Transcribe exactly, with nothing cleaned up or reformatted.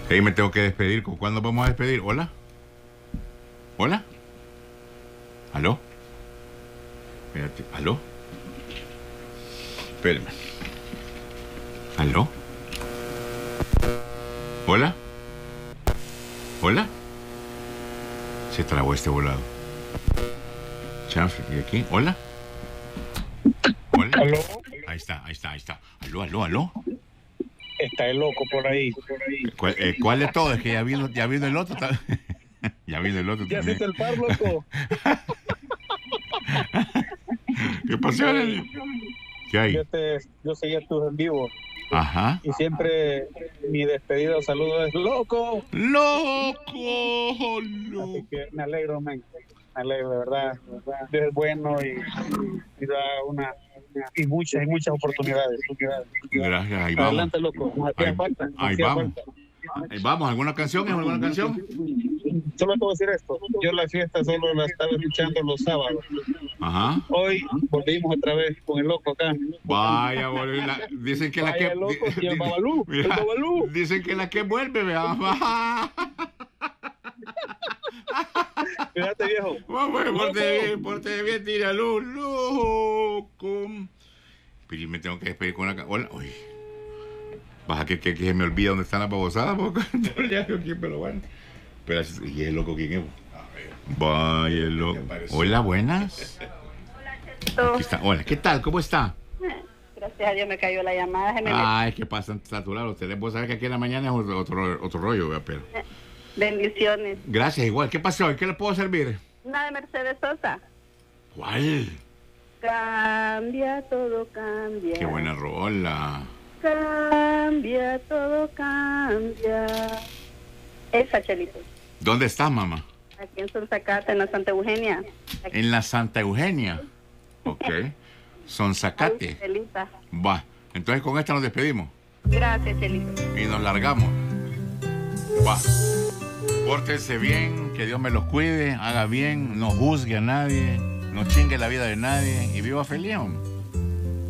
Hey, me tengo que despedir. ¿Cuándo vamos a despedir? ¿Hola? ¿Hola? ¿Aló? Espérate, ¿aló? Espérame. ¿Aló? ¿Hola? ¿Hola? Se trabó este volado. Chanfle, ¿y aquí? ¿Hola? ¿Hola? ¿Aló? Ahí está, ahí está, ahí está. ¿Aló, aló, aló? Está el loco por ahí. ¿Cuál, eh, ¿cuál de todos? Es que ya vino, ya vino el otro. Ya vino el otro ¿Ya también. hiciste el par, loco? ¿Qué pasó, Nelly? ¿Qué hay? Yo, te, yo seguía tus en vivo. Ajá. Y siempre mi despedida o saludo es loco. ¡Loco! Así ¡Loco! que me alegro, men. Me alegro, de verdad. Dios es bueno y, y da una, y muchas, y muchas oportunidades. Gracias, ahí vamos. Adelante, loco. Nos hacía Ahí, falta. Nos ahí hacía vamos. falta. Ahí vamos. ¿Alguna canción? ¿Alguna canción? Solo te voy a decir esto. Yo la fiesta solo la estaba escuchando los sábados. Ajá. Hoy volvimos otra vez con el loco acá. Vaya, boludo. La- dicen que la Vaya, que. loco, di- y el di- Babalú, el mira, Babalú. dicen que la que vuelve, vea. Fíjate, viejo. Vamos, porte bien, porte bien, tíralo, loco. Pero yo me tengo que despedir con una. ca- Hola, uy. Baja que, que, que se me olvida dónde están las babosadas, porque ¿quién me lo van? Pero así- ¿y el loco quién es? Vaya, el loco. Hola, buenas. Aquí está. Hola, ¿qué tal? ¿Cómo está? Gracias a Dios me cayó la llamada. Se me Ay, que pasan saturados ustedes. Vos sabés que aquí en la mañana es otro, otro, otro rollo, vea, pero. Bendiciones. Gracias, igual. ¿Qué pasó? ¿En qué le puedo servir? Una de Mercedes Sosa. ¿Cuál? Cambia, todo cambia. Qué buena rola. Cambia, todo cambia. Esa, Chelito. ¿Dónde estás, mamá? Aquí en Sonsacate, en la Santa Eugenia. Aquí. En la Santa Eugenia. Ok. Sonsacate. Ay, Chelita. Va. Entonces con esta nos despedimos. Gracias, Chelito. Y nos largamos. Va. Pórtense bien, que Dios me los cuide, haga bien, no juzgue a nadie, no chingue la vida de nadie y viva feliz, hombre.